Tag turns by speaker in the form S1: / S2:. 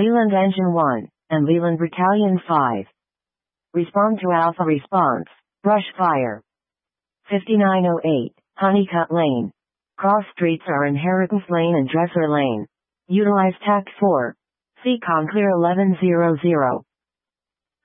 S1: Leland Engine 1, and Leland Battalion 5. Respond to Alpha response. Brush fire. 5908, Honeycutt Lane. Cross streets are Inheritance Lane and Dresser Lane. Utilize Tact 4. Seacon clear 1100.